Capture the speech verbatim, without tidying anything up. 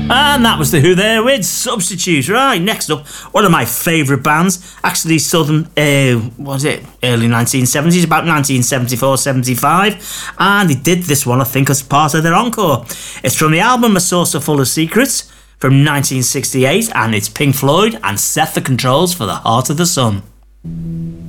And that was The Who there with Substitute. Right, next up, one of my favourite bands, actually southern, uh, what was it, early nineteen seventies, about nineteen seventy-four seventy-five, and they did this one, I think, as part of their encore. It's from the album A Saucer Full of Secrets from nineteen sixty-eight, and it's Pink Floyd and Set the Controls for the Heart of the Sun.